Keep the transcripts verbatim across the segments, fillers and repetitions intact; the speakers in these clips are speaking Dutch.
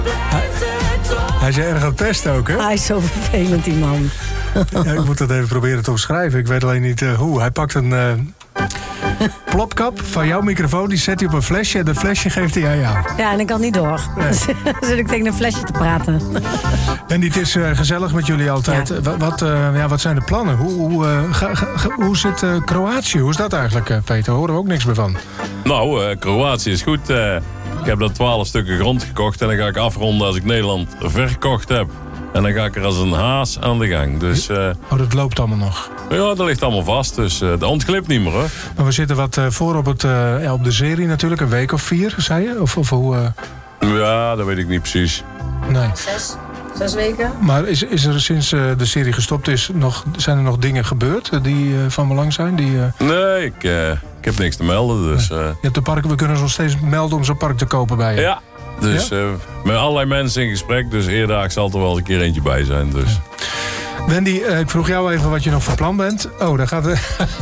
Hij, hij is erg aan het pesten ook, hè? Hij is zo vervelend, die man. Ja, ik moet dat even proberen te omschrijven. Ik weet alleen niet uh, hoe. Hij pakt een uh, plopkap van jouw microfoon, die zet hij op een flesje en dat flesje geeft hij aan jou. Ja, en ik kan niet door. Nee. Dan zit ik tegen een flesje te praten. En het is uh, gezellig met jullie altijd. Ja. Wat, wat, uh, ja, wat zijn de plannen? Hoe, hoe, uh, ga, ga, hoe zit uh, Kroatië? Hoe is dat eigenlijk, uh, Peter? Daar horen we ook niks meer van. Nou, uh, Kroatië is goed. Uh, ik heb daar twaalf stukken grond gekocht en dan ga ik afronden als ik Nederland verkocht heb. En dan ga ik er als een haas aan de gang. Dus, uh, oh, dat loopt allemaal nog? Ja, dat ligt allemaal vast. Dus uh, dat ontglipt niet meer, hoor. Maar we zitten wat uh, voor op, het, uh, ja, op de serie natuurlijk. Een week of vier, zei je? Of, of hoe? Uh... Ja, dat weet ik niet precies. Nee. Zes. Zes weken. Maar is, is er sinds uh, de serie gestopt is, nog, zijn er nog dingen gebeurd die uh, van belang zijn? Die, uh... Nee, ik, uh, ik heb niks te melden. Dus, uh... Je hebt de park, we kunnen ons nog steeds melden om zo'n park te kopen bij je. Ja. Dus ja? uh, met allerlei mensen in gesprek. Dus eerder zal er wel eens een keer eentje bij zijn. Dus. Ja. Wendy, uh, ik vroeg jou even wat je nog van plan bent. Oh, daar gaat...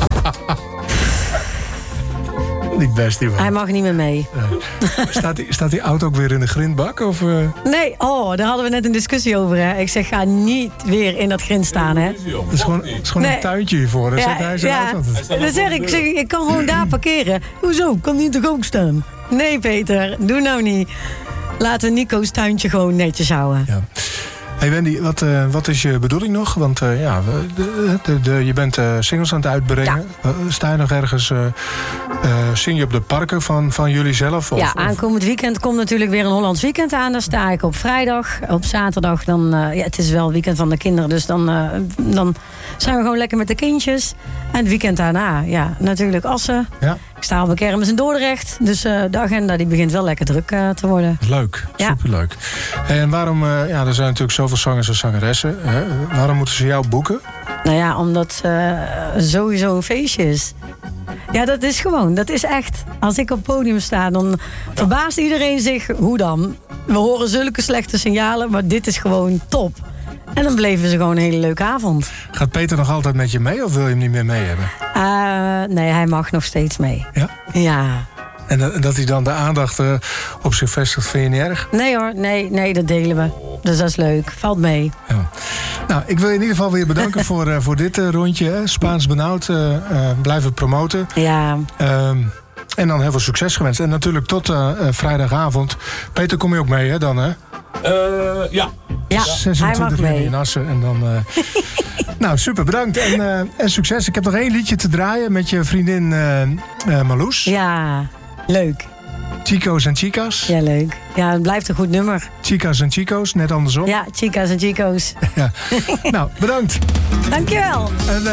Niet best, die man. Hij mag niet meer mee. Uh, staat, die, staat die auto ook weer in de grindbak? Of, uh... Nee, oh, daar hadden we net een discussie over. Hè. Ik zeg, ga niet weer in dat grind staan. Hè. Het is gewoon, het is gewoon nee. een tuintje hiervoor. Dan ja, zet hij zijn ja, auto. Dan zeg ik, zeg, ik kan gewoon daar parkeren. Hoezo? Kan die toch ook staan? Nee, Peter, doe nou niet. Laten we Nico's tuintje gewoon netjes houden. Ja. Hey Wendy, wat, uh, wat is je bedoeling nog? Want uh, ja, de, de, de, je bent uh, singles aan het uitbrengen. Ja. Uh, sta je nog ergens, uh, uh, zing je op de parken van, van jullie zelf? Of, ja, aankomend weekend komt natuurlijk weer een Hollands weekend aan. Daar sta ik op vrijdag. Op zaterdag, dan, uh, ja, het is wel het weekend van de kinderen. Dus dan, uh, dan zijn we gewoon lekker met de kindjes. En het weekend daarna, ja, natuurlijk Assen. Ja. Ik sta op een kermis in Dordrecht. Dus uh, de agenda die begint wel lekker druk uh, te worden. Leuk, ja. Superleuk. En waarom, uh, ja, er zijn natuurlijk zoveel zangers en zangeressen. Hè? Waarom moeten ze jou boeken? Nou ja, omdat uh, sowieso een feestje is. Ja, dat is gewoon, dat is echt. Als ik op het podium sta, dan ja. verbaast iedereen zich. Hoe dan? We horen zulke slechte signalen, maar dit is gewoon top. En dan bleven ze gewoon een hele leuke avond. Gaat Peter nog altijd met je mee of wil je hem niet meer mee hebben? Uh, nee, hij mag nog steeds mee. Ja? Ja. En dat, dat hij dan de aandacht uh, op zich vestigt, vind je niet erg? Nee hoor, nee, nee, dat delen we. Dus dat is leuk, valt mee. Ja. Nou, ik wil je in ieder geval weer bedanken voor, uh, voor dit uh, rondje. Hè. Spaans benauwd, uh, uh, blijf het promoten. Ja. Um, en dan heel veel succes gewenst. En natuurlijk tot uh, uh, vrijdagavond. Peter, kom je ook mee, hè, dan, hè? Uh, ja. Ja, zesentwintig juni in Assen. En dan, uh... nou, super, bedankt. En, uh, en succes. Ik heb nog één liedje te draaien met je vriendin uh, uh, Marloes. Ja, leuk. Chico's en Chicas. Ja, leuk. Ja, het blijft een goed nummer. Chicas en Chico's, net andersom. Ja, Chicas en Chico's. Ja. Nou, bedankt. Dankjewel. En, uh...